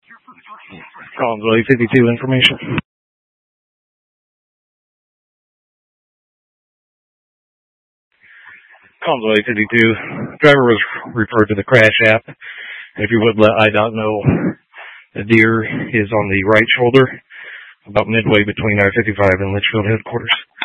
Collinsville 52 information. Collinsville 52. Driver was referred to the crash app. If you would let IDOT know, the deer is on the right shoulder, about midway between I-55 and Litchfield headquarters.